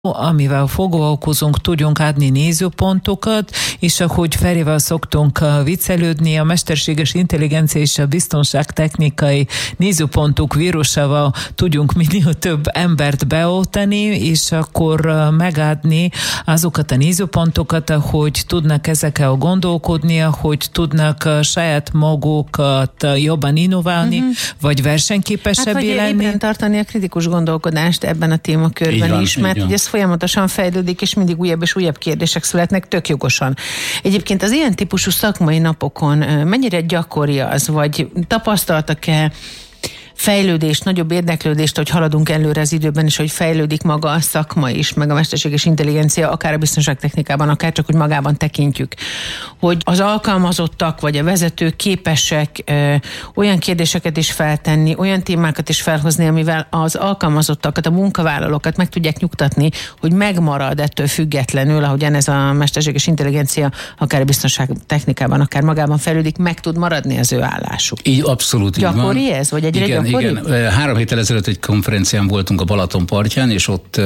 amivel foglalkozunk, tudjunk adni nézőpontokat, és ahogy Ferivel szoktunk viccelődni, a mesterséges intelligencia és a biztonságtechnikai nézőpontok vírusával tudjunk minél több embert beoltani, és akkor megadni azokat a nézőpontokat, hogy tudnak ezekkel gondolkodni, hogy tudnak saját magukat jobban innoválni, vagy versenyképesebbé lenni. Éppen tartani a kritikus gondolkodást ebben a témakörben is, mert ugye ez folyamatosan fejlődik, és mindig újabb és újabb kérdések születnek, tök jogosan. Egyébként az ilyen típusú szakmai napokon mennyire gyakori az, vagy tapasztaltak-e fejlődést, nagyobb érdeklődést, hogy haladunk előre az időben, és hogy fejlődik maga a szakma is, meg a mesterséges intelligencia, akár a biztonságtechnikában, akár csak, hogy magában tekintjük. Hogy az alkalmazottak, vagy a vezetők képesek olyan kérdéseket is feltenni, olyan témákat is felhozni, amivel az alkalmazottakat, a munkavállalókat meg tudják nyugtatni, hogy megmarad ettől függetlenül, ahogyan ez a mesterséges intelligencia, akár a biztonságtechnikában, akár magában fejlődik, meg tud maradni az ő állásuk. Így abszolút így van. Gyakori ez? Vagy egyre gyakori? Igen, 3 héttel ezelőtt egy konferencián voltunk a Balaton partján, és ott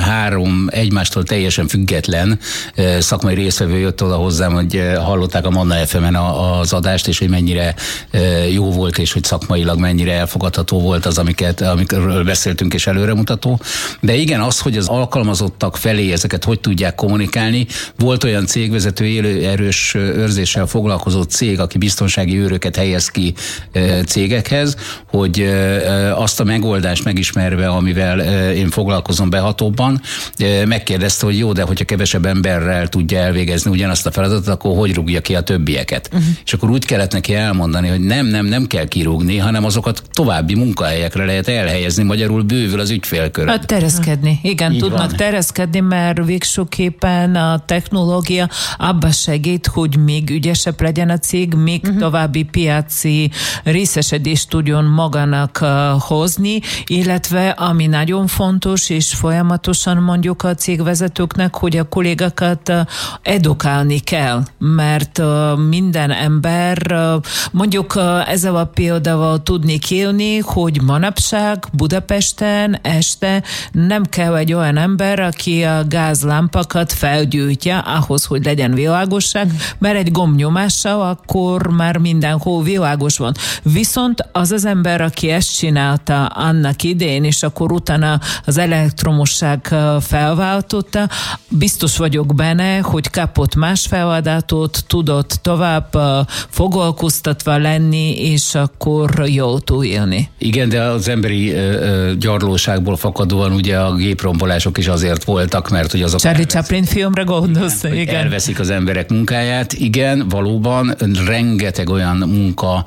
3 egymástól teljesen független szakmai résztvevő jött oda hozzám, hogy hallották a Manna FM-en az adást, és hogy mennyire jó volt, és hogy szakmailag mennyire elfogadható volt az, amikről beszéltünk, és előremutató. De igen, az, hogy az alkalmazottak felé ezeket hogy tudják kommunikálni, volt olyan cégvezető, élő erős őrzéssel foglalkozó cég, aki biztonsági őröket helyez ki cégekhez, hogy azt a megoldást megismerve, amivel én foglalkozom behatóbban, megkérdezte, hogy jó, de hogyha kevesebb emberrel tudja elvégezni ugyanazt a feladatot, akkor hogy rúgja ki a többieket? És akkor úgy kellett neki elmondani, hogy nem kell kirúgni, hanem azokat további munkahelyekre lehet elhelyezni, magyarul bővül az ügyfélköröd. Hát tereszkedni. Igen, így tudnak van. Tereszkedni, mert végsőképpen a technológia abba segít, hogy még ügyesebb legyen a cég, még további piaci részesedést tudjon magának hozni, illetve ami nagyon fontos, és folyamatosan mondjuk a cégvezetőknek, hogy a kollégákat edukálni kell, mert minden ember, mondjuk ezzel a példával tudnék élni, hogy manapság Budapesten este nem kell egy olyan ember, aki a gázlámpakat felgyújtja ahhoz, hogy legyen világosság, mert egy gombnyomással akkor már mindenhol világos van. Viszont az ember, aki ezt csinálta annak idején, és akkor utána az elektromosság felváltotta, biztos vagyok benne, hogy kapott más feladatot, tudott tovább foglalkoztatva lenni, és akkor jól tud élni. Igen, de az emberi gyarlóságból fakadóan ugye a géprombolások is azért voltak, mert hogy azok Charlie Chaplin filmre gondolsz, igen. Elveszik az emberek munkáját. Igen, valóban rengeteg olyan munka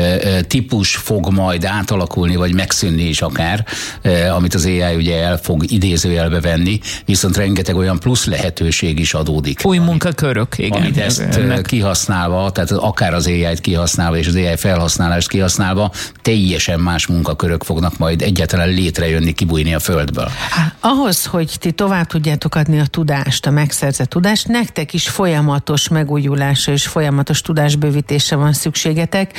típus fog majd átalakulni, vagy megszűnni is akár, amit az AI ugye el fog idézőjelbe venni, viszont rengeteg olyan plusz lehetőség is adódik. Új munkakörök, igen. Amit ezt kihasználva, tehát akár az AI-t kihasználva, és az AI felhasználást kihasználva, teljesen más munkakörök fognak majd egyáltalán létrejönni, kibújni a földből. Ahhoz, hogy ti tovább tudjátok adni a tudást, a megszerzett tudást, nektek is folyamatos megújulásra és folyamatos tudásbővítésre van szükségetek.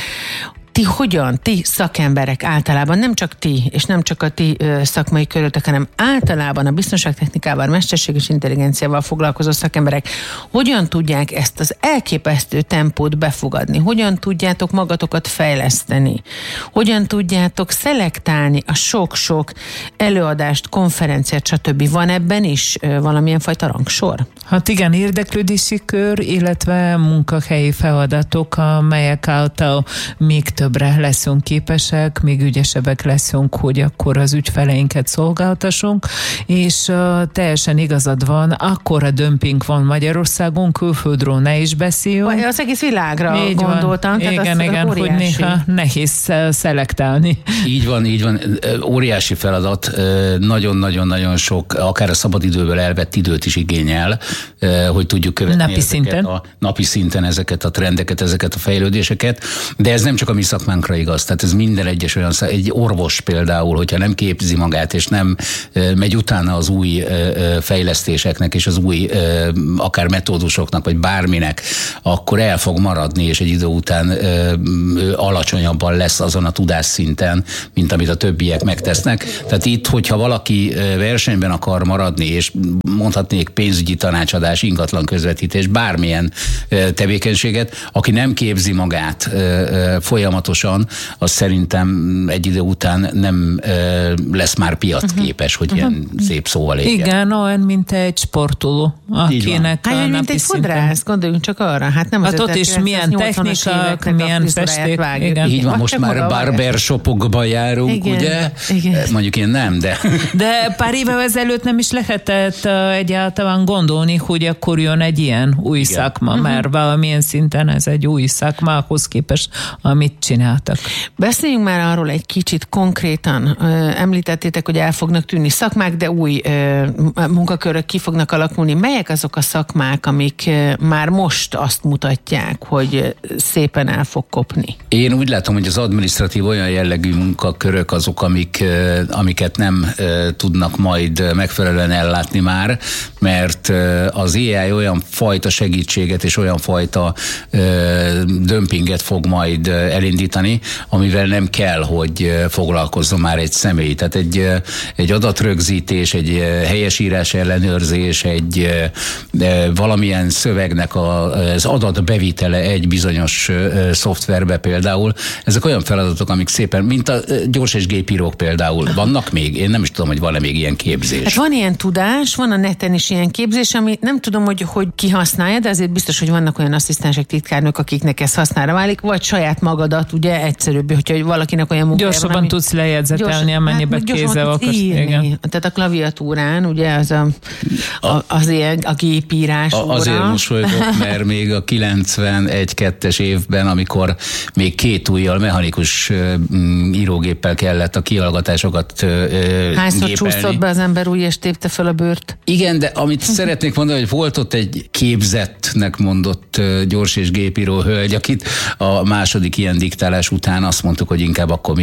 Ti szakemberek általában, nem csak ti, és nem csak a ti szakmai körötök, hanem általában a biztonságtechnikával, mesterséges intelligenciával foglalkozó szakemberek hogyan tudják ezt az elképesztő tempót befogadni? Hogyan tudjátok magatokat fejleszteni? Hogyan tudjátok szelektálni a sok-sok előadást, konferenciát, stb.? Van ebben is valamilyen fajta rangsor? Hát igen, érdeklődési kör, illetve munkahelyi feladatok, amelyek által még többre leszünk képesek, még ügyesebbek leszünk, hogy akkor az ügyfeleinket szolgáltassunk, és teljesen igazad van, akkora dömping van Magyarországon, külföldről ne is beszéljünk. Az egész világra így gondoltam. Igen, hogy néha nehéz szelektálni. Így van. Óriási feladat, nagyon-nagyon sok, akár a szabadidőből elvett időt is igényel, hogy tudjuk követni napi szinten ezeket a trendeket, ezeket a fejlődéseket, de ez nem csak a mi szakmánkra igaz. Tehát ez minden egyes olyan egy orvos például, hogyha nem képzi magát, és nem megy utána az új fejlesztéseknek, és az új akár metódusoknak, vagy bárminek, akkor el fog maradni, és egy idő után alacsonyabban lesz azon a tudásszinten, mint amit a többiek megtesznek. Tehát itt, hogyha valaki versenyben akar maradni, és mondhatnék pénzügyi tanácsadás, ingatlan közvetítés, bármilyen tevékenységet, aki nem képzi magát folyamatosan, az szerintem egy idő után nem lesz már piacképes, hogy ilyen szép szóval éljen. Igen, olyan, mint egy sportoló, akinek a mint egy fodrász, gondoljunk csak arra. Hát nem az ott is milyen technikák, milyen festék. Így van, most már barbershopokba járunk, igen, ugye? Igen. Mondjuk én nem, de... De pár évvel ezelőtt nem is lehetett egyáltalán gondolni, hogy akkor jön egy ilyen új szakma, mert valamilyen szinten ez egy új szakma ahhoz képest, amit csináltak. Beszéljünk már arról egy kicsit konkrétan. Említettétek, hogy el fognak tűnni szakmák, de új munkakörök ki fognak alakulni. Melyek azok a szakmák, amik már most azt mutatják, hogy szépen el fog kopni? Én úgy látom, hogy az adminisztratív olyan jellegű munkakörök azok, amiket nem tudnak majd megfelelően ellátni már, mert az AI olyan fajta segítséget és olyan fajta dömpinget fog majd elindítani, amivel nem kell, hogy foglalkozzon már egy személy. Tehát egy adatrögzítés, egy helyesírás ellenőrzés, egy valamilyen szövegnek az adatbevitele egy bizonyos szoftverbe például. Ezek olyan feladatok, amik szépen, mint a gyors és gépírók például. Vannak még? Én nem is tudom, hogy van-e még ilyen képzés. Hát van ilyen tudás, van a neten is ilyen képzés, ami nem tudom, hogy ki használja, de azért biztos, hogy vannak olyan asszisztensek, titkárnők, akiknek ez hasznára válik, vagy saját magadat, ugye egyszerűbb, hogyha valakinek olyan munkája van, gyorsabban tudsz lejegyzetelni, amennyibe kézzel akarsz. Tehát a klaviatúrán, ugye az ilyen a gépírás óra. Azért mosolygok, mert még a 91-2-es évben, amikor még két ujjal mechanikus írógéppel kellett a kihallgatásokat hányszor gépelni. Csúszott be az ember ujj és tépte fel a bőrt? Igen, de amit szeretnék mondani, hogy volt ott egy képzettnek mondott gyors és gépíró hölgy, akit a második ilyen diktálás után azt mondtuk, hogy inkább akkor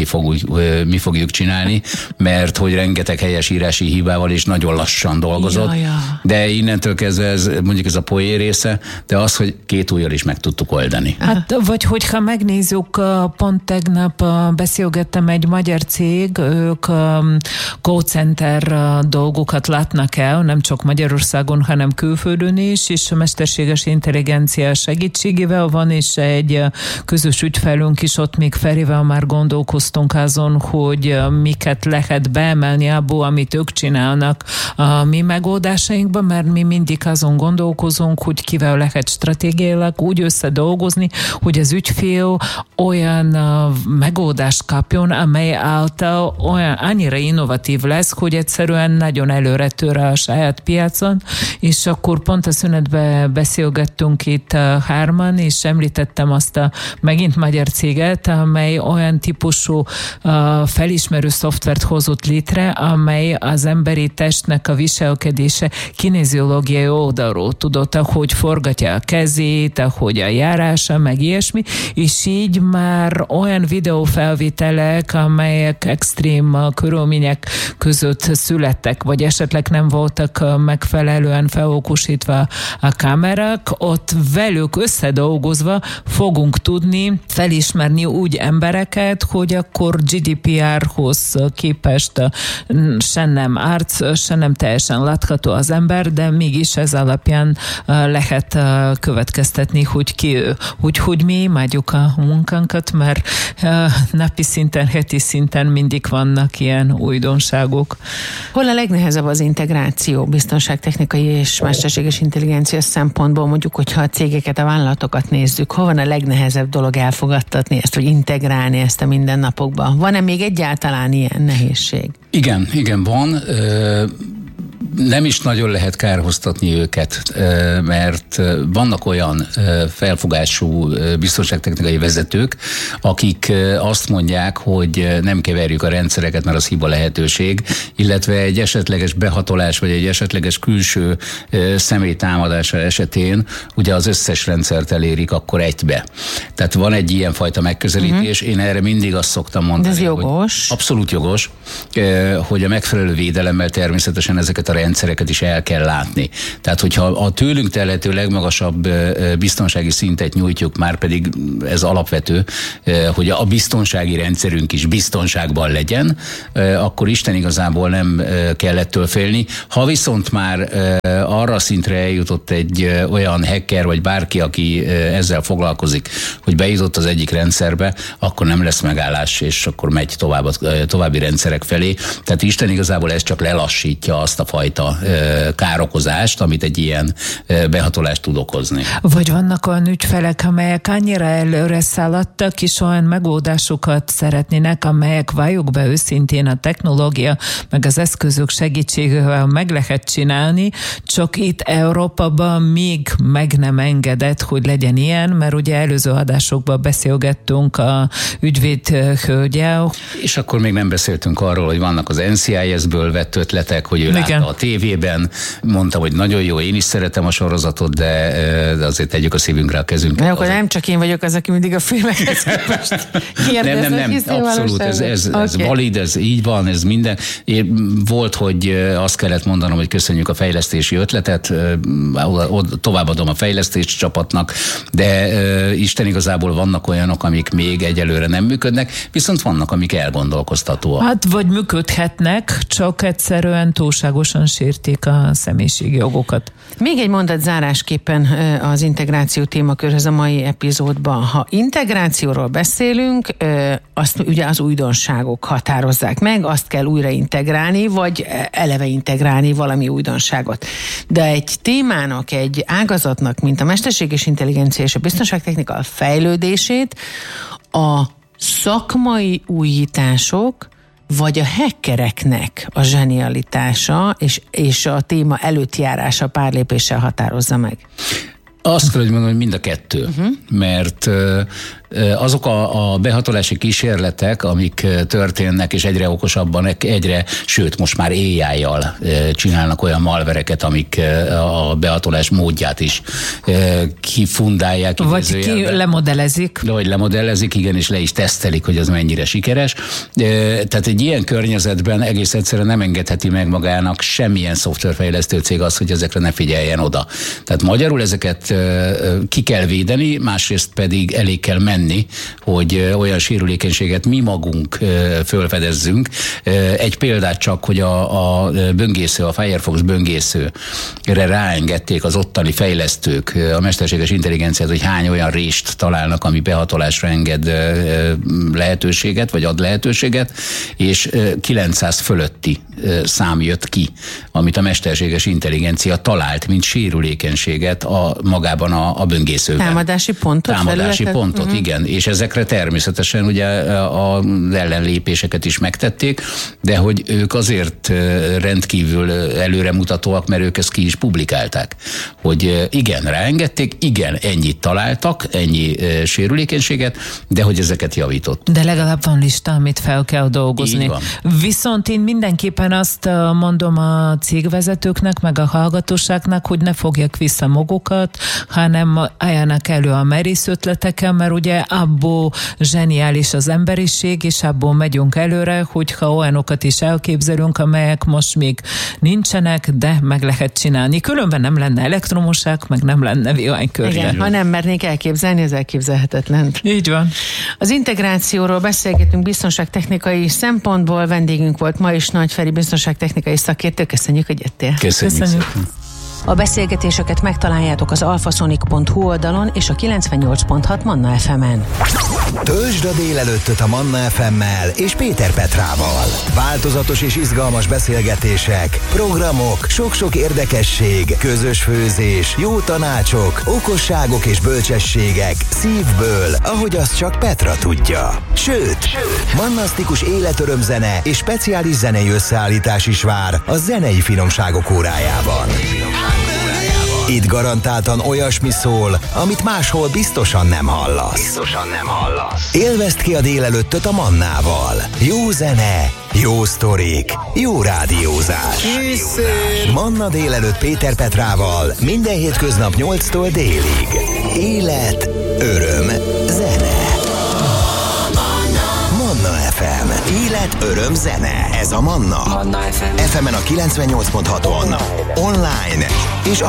mi fogjuk csinálni, mert hogy rengeteg helyesírási hibával és nagyon lassan dolgozott. De innentől kezdve ez a poén része, de az, hogy két ujjal is meg tudtuk oldani. Hát, vagy hogyha megnézzük, pont tegnap beszélgettem egy magyar cég, ők call center dolgokat látnak el, nem csak Magyarországon, hanem külföldön is, és a mesterséges intelligencia segítségével van, és egy közös ügyfelünk is ott még Ferivel már gondolkoztunk azon, hogy miket lehet beemelni abból, amit ők csinálnak a mi megoldásainkban, mert mi mindig azon gondolkozunk, hogy kivel lehet stratégiailag úgy összedolgozni, hogy az ügyfél olyan megoldást kapjon, amely által olyan annyira innovatív lesz, hogy egyszerűen nagyon előre tör a saját piacon, és akkor pont a szünetben beszélgettünk itt hárman, és említettem azt a megint magyar céget, amely olyan típusú felismerő szoftvert hozott létre, amely az emberi testnek a viselkedése kinéziológiai oldalról tudott, ahogy forgatja a kezét, ahogy a járása, meg ilyesmi, és így már olyan videófelvételek, amelyek extrém körülmények között születtek, vagy esetleg nem voltak megfelelően felokosítva a kamerák, ott velük összedolgozva fogunk tudni felismerni úgy embereket, hogy akkor GDPR-hoz képest se nem arc, se nem teljesen látható az ember, de mégis ez alapján lehet következtetni, hogy ki ő. Úgyhogy mi imádjuk a munkánkat, mert napi szinten, heti szinten mindig vannak ilyen újdonságok. Hol a legnehezebb az integráció biztonságtechnikai és mesterséges intelligencia szempontból, mondjuk, hogyha a cégeket, a vállalatokat nézzük, hol van a legnehezebb dolog elfogadtatni ezt, vagy integrálni ezt a mindennapokban? Van-e még egyáltalán ilyen nehézség? Igen, van. Nem is nagyon lehet kárhoztatni őket, mert vannak olyan felfogású biztonságtechnikai vezetők, akik azt mondják, hogy nem keverjük a rendszereket, mert az hiba lehetőség, illetve egy esetleges behatolás, vagy egy esetleges külső személy támadása esetén ugye az összes rendszert elérik akkor egybe. Tehát van egy ilyenfajta megközelítés, én erre mindig azt szoktam mondani. De ez jogos. Abszolút jogos, hogy a megfelelő védelemmel természetesen ezeket a rendszereket is el kell látni. Tehát, hogyha a tőlünk telhető legmagasabb biztonsági szintet nyújtjuk, már pedig ez alapvető, hogy a biztonsági rendszerünk is biztonságban legyen, akkor Isten igazából nem kell ettől félni. Ha viszont már arra szintre eljutott egy olyan hacker, vagy bárki, aki ezzel foglalkozik, hogy bejutott az egyik rendszerbe, akkor nem lesz megállás, és akkor megy további rendszerek felé. Tehát Isten igazából ez csak lelassítja azt a fajta károkozást, amit egy ilyen behatolás tud okozni. Vagy vannak olyan ügyfelek, amelyek annyira előre szaladtak, és olyan megoldásokat szeretnének, amelyek, valljuk be őszintén, a technológia, meg az eszközök segítségével meg lehet csinálni, csak itt Európában még meg nem engedett, hogy legyen ilyen, mert ugye előző adásokban beszélgettünk a ügyvéd hölgyel. És akkor még nem beszéltünk arról, hogy vannak az NCIS-ből vett ötletek, hogy ő látta a tévében, mondtam, hogy nagyon jó, én is szeretem a sorozatot, de azért tegyük a szívünkre a kezünkre. Akkor nem csak én vagyok az, aki mindig a filmekhez képest kérdez. Nem, abszolút, ez valid, ez így van, ez minden. Volt, hogy azt kellett mondanom, hogy köszönjük a fejlesztési ötletet, továbbadom a fejlesztési csapatnak, de Isten igazából vannak olyanok, amik még egyelőre nem működnek, viszont vannak, amik elgondolkoztatóak. Hát vagy működhetnek, csak egyszerűen túlságosan sértik a személyiségi jogokat. Még egy mondat zárásképpen az integráció témakörhöz a mai epizódban. Ha integrációról beszélünk, azt ugye az újdonságok határozzák meg, azt kell újra integrálni, vagy eleve integrálni valami újdonságot. De egy témának, egy ágazatnak, mint a mesterséges intelligencia és a biztonságtechnika a fejlődését, a szakmai újítások, vagy a hackereknek a zsenialitása és a téma előttjárása pár lépéssel határozza meg? Azt kell, hogy mondom, hogy mind a kettő, mert azok a behatolási kísérletek, amik történnek, és egyre okosabban, sőt, most már AI-jal csinálnak olyan malvereket, amik a behatolás módját is kifundálják. Vagy lemodellezik. Vagy lemodellezik, igen, és le is tesztelik, hogy az mennyire sikeres. Tehát egy ilyen környezetben egész egyszerűen nem engedheti meg magának semmilyen szoftverfejlesztő cég az, hogy ezekre ne figyeljen oda. Tehát magyarul ezeket ki kell védeni, másrészt pedig elég kell menni, hogy olyan sérülékenységet mi magunk fölfedezzünk. Egy példát csak, hogy a böngésző, a Firefox böngészőre ráengedték az ottani fejlesztők a mesterséges intelligenciát, hogy hány olyan rést találnak, ami behatolásra enged lehetőséget, vagy ad lehetőséget, és 900 fölötti szám jött ki, amit a mesterséges intelligencia talált, mint sérülékenységet magában a böngészőben. Támadási pontot, igen. És ezekre természetesen ugye az ellenlépéseket is megtették, de hogy ők azért rendkívül előremutatóak, mert ők ezt ki is publikálták. Hogy igen, ráengedték, igen, ennyit találtak, ennyi sérülékenységet, de hogy ezeket javított. De legalább van lista, amit fel kell dolgozni. Viszont én mindenképpen azt mondom a cégvezetőknek, meg a hallgatóságnak, hogy ne fogják vissza magukat, hanem álljanak elő a merész ötletekkel, mert ugye abból zseniális az emberiség, és abból megyünk előre, hogyha olyanokat is elképzelünk, amelyek most még nincsenek, de meg lehet csinálni. Különben nem lenne elektromosság, meg nem lenne villanykörje. Igen, ha nem mernék elképzelni, az elképzelhetetlen. Így van. Az integrációról beszélgetünk biztonságtechnikai szempontból. Vendégünk volt ma is Nagy Feri biztonságtechnikai szakértő. Köszönjük, hogy jöttél. Köszönjük. A beszélgetéseket megtaláljátok az alfasonic.hu oldalon és a 98.6 Manna FM-en. Töltsd a délelőttöt a Manna FM-mel és Péter Petrával. Változatos és izgalmas beszélgetések, programok, sok-sok érdekesség, közös főzés, jó tanácsok, okosságok és bölcsességek szívből, ahogy azt csak Petra tudja. Sőt, mannasztikus életörömzene és speciális zenei összeállítás is vár a zenei finomságok órájában. Itt garantáltan olyasmi szól, amit máshol biztosan nem hallasz. Élvezd ki a délelőttöt a Mannával. Jó zene, jó sztorik, jó rádiózás. Manna délelőtt Péter Petrával minden hétköznap 8-tól délig. Élet, öröm, zene. Manna FM. Élet, öröm, zene. Ez a Manna. FM-en a 98.6-on. Online és